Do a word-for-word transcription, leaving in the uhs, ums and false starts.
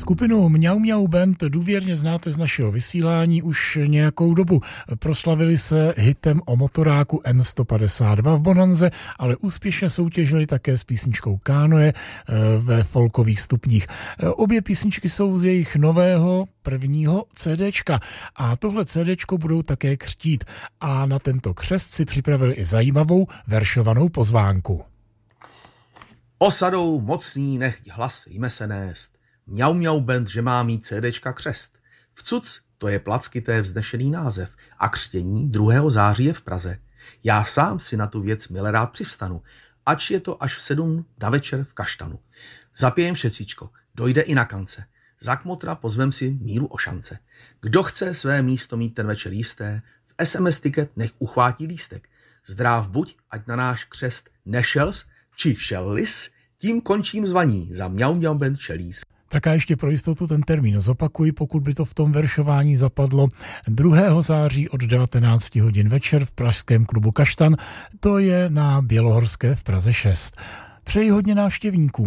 Skupinu Mňau Mňau Band důvěrně znáte z našeho vysílání už nějakou dobu. Proslavili se hitem o motoráku M sto padesát dva v Bonanze, ale úspěšně soutěžili také s písničkou Kánoe ve folkových stupních. Obě písničky jsou z jejich nového prvního CDčka a tohle CDčko budou také křtít a na tento křest si připravili i zajímavou veršovanou pozvánku. Osadou mocný nechť hlas jme se nést, Mňau Mňau Band, že má mít CDčka křest. Vcuc, to je plackité vznešený název a křtění druhého září je v Praze. Já sám si na tu věc mile rád přivstanu, ač je to až v sedm na večer v Kaštanu. Zapijem šecíčko, dojde i na kance, za kmotra pozvem si Míru o šance. Kdo chce své místo mít ten večer jisté, v es em es tiket nech uchvátí lístek. Zdráv buď, ať na náš křest nešels, či šellis, tím končím zvaní za Mňau Mňau Band Čelís. Tak a ještě pro jistotu ten termín zopakuji, pokud by to v tom veršování zapadlo. druhého září od devatenáct hodin večer v pražském klubu Kaštan, to je na Bělohorské v Praze šest. Přeji hodně návštěvníků.